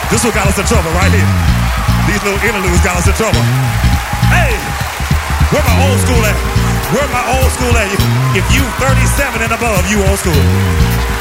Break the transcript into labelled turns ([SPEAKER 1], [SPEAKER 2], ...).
[SPEAKER 1] This one got us in trouble right here. These little interludes got us in trouble. Hey, where my old school at? Where my old school at? If you 37 and above, you old school.